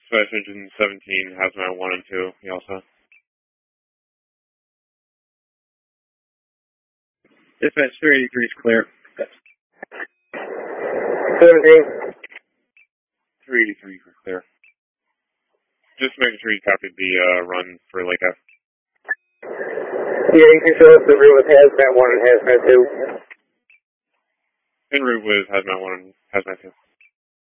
Dispatch Engine 17, Hazmat 1 and 2, you also. Dispatch 383 is clear. 17. 383 for clear. Just making sure you copied the run for Lake F. Yeah, you can show us the route with Hazmat 1 and Hazmat 2. En route with Hazmat 1 and Hazmat 2.